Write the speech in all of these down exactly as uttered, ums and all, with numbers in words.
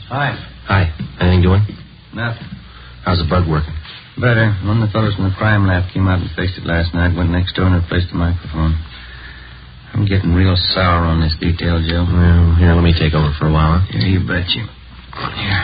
Hi. Hi. Anything doing? Nothing. How's the bug working? Better. One of the fellows from the crime lab came out and fixed it last night, went next door and replaced the microphone. I'm getting real sour on this detail, Joe. Well, here, let me take over for a while. Huh? Yeah, you bet you. Here.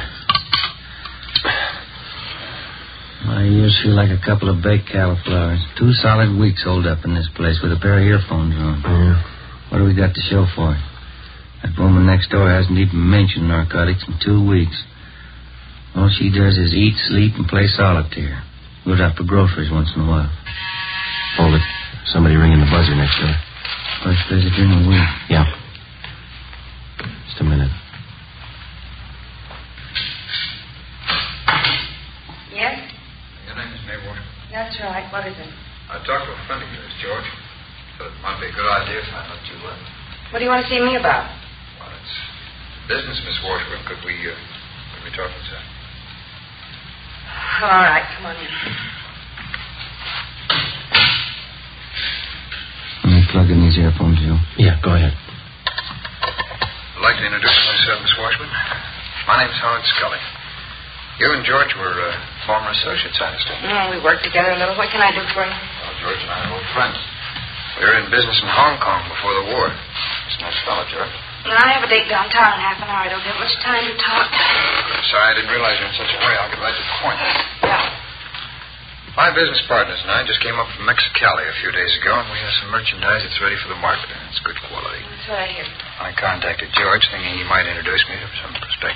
My ears feel like a couple of baked cauliflowers. Two solid weeks holed up in this place with a pair of earphones on. Yeah. What do we got to show for it? That woman next door hasn't even mentioned narcotics in two weeks. All she does is eat, sleep, and play solitaire. Goes out for groceries once in a while. Hold it. Somebody ringing the buzzer next door. First visitor in a week. Yeah. Just a minute. Yes? Your name is May Washington. That's right. What is it? I talked to a friend of yours, George. Thought it might be a good idea if I let you uh What do you want to see me about? Well, it's business, Miss Washburn. Could we, uh, could we talk inside? All right, come on in. Let me plug in these earphones, Joe. Yeah, go ahead. I'd like to introduce myself, Miss Washburn. My name's Howard Scully. You and George were uh, former associates, I understand. Mm, we worked together a little. What can I do for you? Well, George and I are old friends. We were in business in Hong Kong before the war. He's a nice fellow, George. No, I have a date downtown in half an hour. I don't have much time to talk. I'm sorry I didn't realize you in such a hurry. I'll get right to the point. Yeah. My business partners and I just came up from Mexicali a few days ago, and we have some merchandise that's ready for the market. It's good quality. That's what I hear. I contacted George, thinking he might introduce me to some prospective